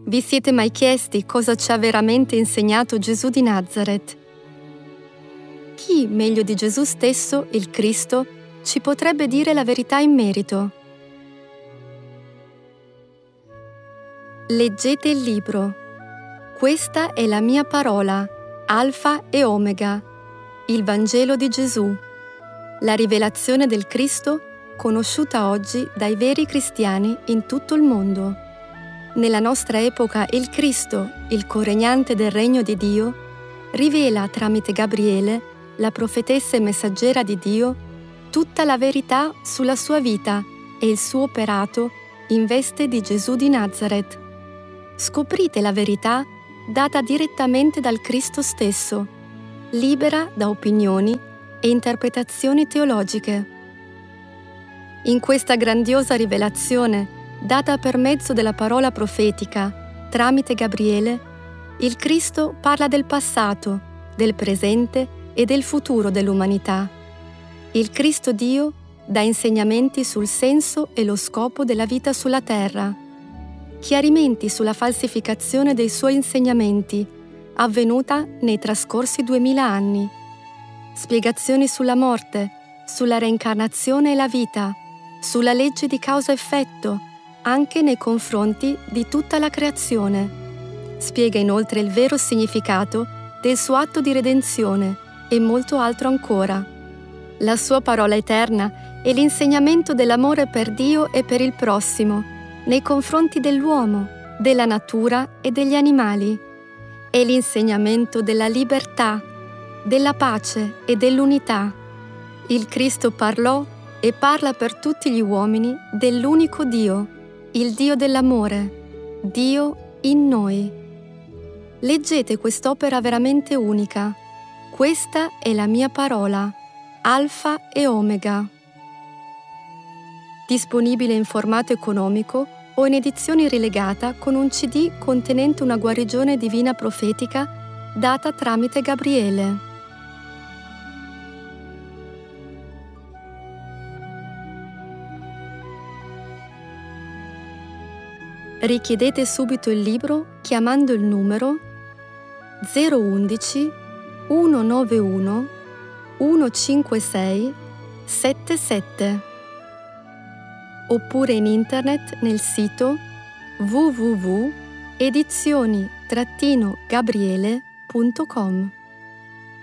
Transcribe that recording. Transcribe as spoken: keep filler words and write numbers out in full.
Vi siete mai chiesti cosa ci ha veramente insegnato Gesù di Nazaret? Chi, meglio di Gesù stesso, il Cristo, ci potrebbe dire la verità in merito? Leggete il libro. Questa è la mia parola, Alfa e Omega, il Vangelo di Gesù, la rivelazione del Cristo conosciuta oggi dai veri cristiani in tutto il mondo. Nella nostra epoca il Cristo, il coregnante del regno di Dio, rivela tramite Gabriele, la profetessa e messaggera di Dio, tutta la verità sulla sua vita e il suo operato in veste di Gesù di Nazaret. Scoprite la verità data direttamente dal Cristo stesso, libera da opinioni e interpretazioni teologiche. In questa grandiosa rivelazione, data per mezzo della parola profetica, tramite Gabriele, il Cristo parla del passato, del presente e del futuro dell'umanità. Il Cristo Dio dà insegnamenti sul senso e lo scopo della vita sulla terra, chiarimenti sulla falsificazione dei suoi insegnamenti, avvenuta nei trascorsi duemila anni, spiegazioni sulla morte, sulla reincarnazione e la vita, sulla legge di causa-effetto, anche nei confronti di tutta la creazione. Spiega inoltre il vero significato del suo atto di redenzione e molto altro ancora. La sua parola eterna è l'insegnamento dell'amore per Dio e per il prossimo, nei confronti dell'uomo, della natura e degli animali. È l'insegnamento della libertà, della pace e dell'unità. Il Cristo parlò e parla per tutti gli uomini dell'unico Dio, il Dio dell'amore, Dio in noi. Leggete quest'opera veramente unica. Questa è la mia parola, Alfa e Omega. Disponibile in formato economico o in edizione rilegata con un C D contenente una guarigione divina profetica data tramite Gabriele. Richiedete subito il libro chiamando il numero zero undici centonovantuno centocinquantasei settantasette oppure in internet nel sito w w w punto edizioni gabriele punto com.